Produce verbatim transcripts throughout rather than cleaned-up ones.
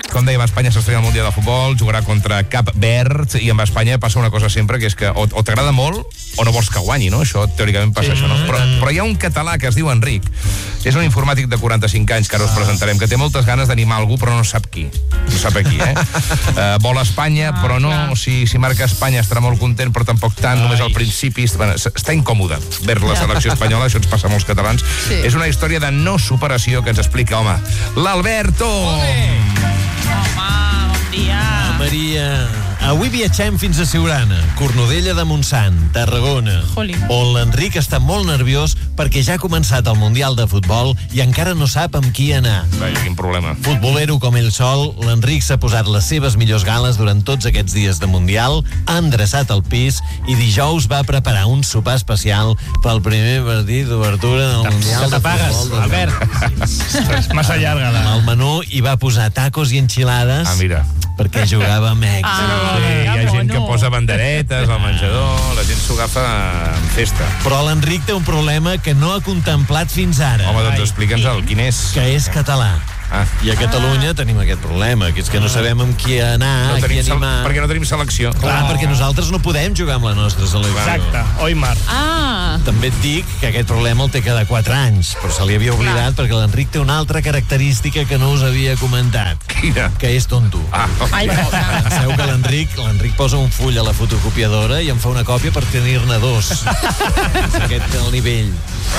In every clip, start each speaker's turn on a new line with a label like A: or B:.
A: com dèiem, Espanya s'estrena al Mundial de Futbol, jugarà contra Cap Verd, i amb Espanya passa una cosa sempre, que és que o, o t'agrada molt o no vols que guanyi, no? Això, teòricament, passa sí. això, no? Però, però hi ha un català que es diu Enric, és un informàtic de quaranta-cinc anys, que ara us presentarem, que té moltes ganes d'animar algú, però no sap qui. No sap aquí, eh? Uh, vol Espanya, però no. Si, si marca Espanya estarà molt content, però tampoc tant, Ai. només al principi. Bueno, està incòmode ver la selecció espanyola, això ens passa a molts catalans. Sí. És una història de no superació que ens explica, home, l'Alberto!
B: Home, bon dia!
C: Maria, avui viatgem fins a Siurana, Cornudella de Montsant, Tarragona,
B: Joli.
C: on l'Enric està molt nerviós perquè ja ha començat el Mundial de Futbol i encara no sap amb qui anar.
A: Vaja, quin problema.
C: Futbolero com ell sol, l'Enric s'ha posat les seves millors gales durant tots aquests dies de Mundial, ha endreçat el pis i dijous va preparar un sopar especial pel primer partit d'obertura del Mundial de Futbol.
D: Albert, massa llarga. La...
C: Al menú hi va posar tacos i enchilades.
A: Ah, mira.
C: Perquè jugava amb èxit.
B: Ah,
A: Sí, hi ha gent que posa banderetes al menjador, la gent s'ho agafa en festa.
C: Però l'Enric té un problema que no ha contemplat fins ara.
A: Home, doncs explica'ns-el, quin és?
C: Que és català.
A: Ah.
C: I a Catalunya ah. tenim aquest problema, que és que no sabem amb qui anar,
A: no
C: a qui animar.
A: Perquè no tenim selecció.
C: Clar, oh. perquè nosaltres no podem jugar amb la nostra selecció.
D: Exacte, oi, Marc?
B: Ah.
C: També et dic que aquest problema el té cada quatre anys, però se li havia oblidat Clar. perquè l'Enric té una altra característica que no us havia comentat.
A: Quina?
C: Que és tonto.
A: Ah,
B: Ai, pobre.
C: Penseu que l'Enric l'Enric posa un full a la fotocopiadora i en fa una còpia per tenir-ne dos. És aquest el nivell.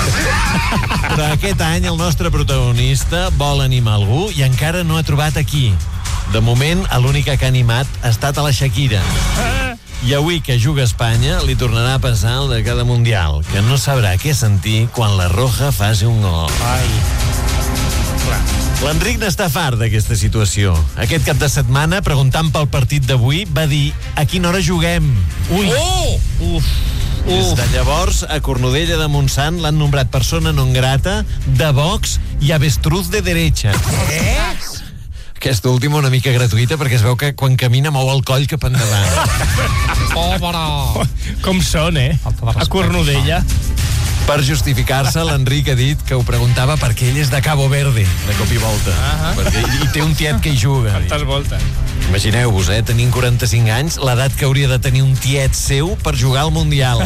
C: Però aquest any el nostre protagonista vol animar algú i encara no ha trobat aquí. De moment, l'única que ha animat ha estat a la Shakira. I avui que juga a Espanya li tornarà a passar el de cada Mundial, que no sabrà què sentir quan la Roja faci un gol.
D: Ai.
C: L'Enric n'està fart d'aquesta situació. Aquest cap de setmana, preguntant pel partit d'avui, va dir: a quina hora juguem? Ui!
A: Oh!
C: Uf! Des de llavors, a Cornudella de Montsant l'han nombrat persona non grata, de Vox i avestruz de derecha.
A: Eh?
C: Aquesta última una mica gratuïta perquè es veu que quan camina mou el coll cap endavant.
D: Pobre! Com són, eh? A Cornudella.
C: Per justificar-se, l'Enric ha dit que ho preguntava perquè ell és de Cabo Verde, de cop i volta.
D: Uh-huh.
C: Perquè hi té un tiet que hi juga.
D: Quantes voltes?
C: Imagineu-vos, eh, tenint quaranta-cinc anys, l'edat que hauria de tenir un tiet seu per jugar al Mundial.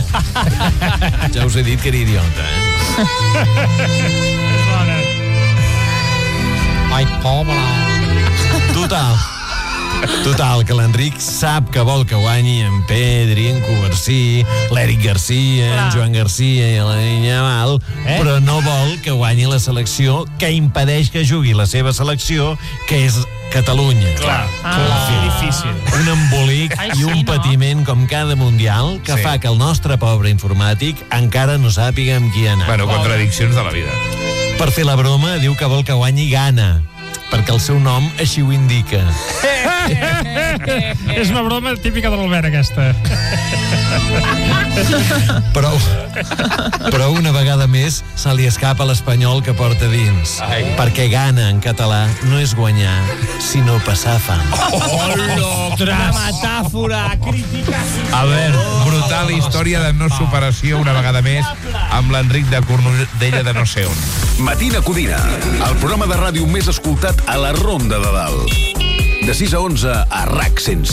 C: Ja us he dit que era idiota, eh?
D: És bona.
C: Ai, pobre. Total. Total, que l'Enric sap que vol que guanyi en Pedri, en Covarsí, l'Eric Garcia, en Joan Garcia i la Niña Val, eh? però no vol que guanyi la selecció que impedeix que jugui la seva selecció, que és Catalunya.
D: Clar,
B: Ah.
D: difícil.
C: Un embolic
B: Ai,
C: i un
B: sí, no?
C: patiment com cada Mundial que
A: Sí.
C: fa que el nostre pobre informàtic encara no sàpiga amb qui anar.
A: Bueno, contradiccions de la vida.
C: Per fer la broma, diu que vol que guanyi Ghana, perquè el seu nom així ho indica.
D: És una broma típica de l'Albert, aquesta.
C: Però, però una vegada més se li escapa l'espanyol que porta dins.
A: Ai.
C: Perquè Ghana en català no és guanyar, sinó passar fam.
D: Una metàfora crítica.
A: A veure, brutal història de no superació una vegada més amb l'Enric de Cornudella de no sé on.
E: Matina Codina, el programa de ràdio més escoltat a la Ronda de Dalt. De sis a onze a RAC cent